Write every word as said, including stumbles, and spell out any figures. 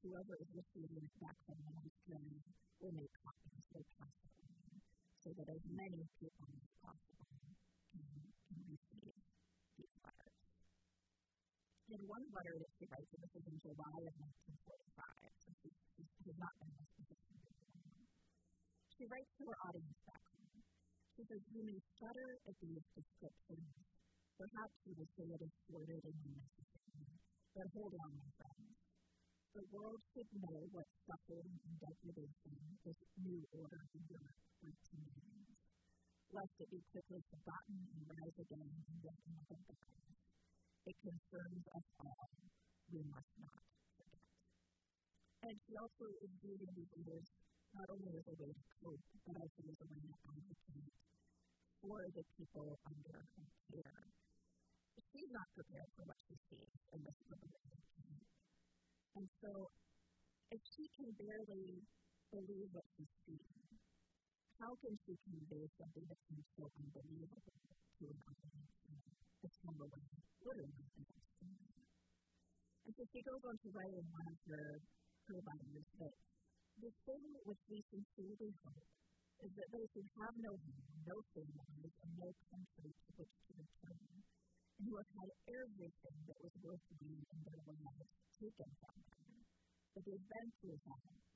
whoever is receiving it back from the Australian will make copies or pass it on so that as many people as possible can, can receive these letters. In one letter that she writes, and this is in July of nineteen forty-five, so she, she has not been in this position before. She writes to her audience back home. She says, "You may shudder at these descriptions. Perhaps you will say it is sordid and unnecessary. But hold on, my friends. The world should know what suffering and degradation this new order of Europe brings to means, lest it be quickly forgotten and rise again in the of the past. It concerns us all. We must not forget." And she also is using these letters not only as a way to cope, but also as a way to advocate for the people under her care. She's not prepared for what she sees in this liberated camp. And so, if she can barely believe what she sees, how can she convey something that seems so unbelievable to an audience that's from away, literally an extreme? And so she goes on to write in one of her, her letters that the thing which we sincerely hope is that those who have no home, no families, and no country to which to return, and who have had everything that was worth living in their lives taken from them, that they've been through that,